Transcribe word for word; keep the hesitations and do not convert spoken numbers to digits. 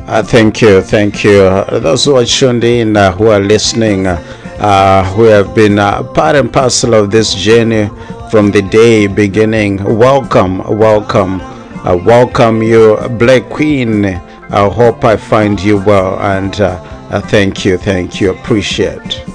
Uh, thank you, thank you. Uh, those who are tuned in, uh, who are listening, uh, uh, who have been uh, part and parcel of this journey from the day beginning, welcome, welcome, uh, welcome you, Black Queen. I hope I find you well, and uh, uh, thank you, thank you, appreciate.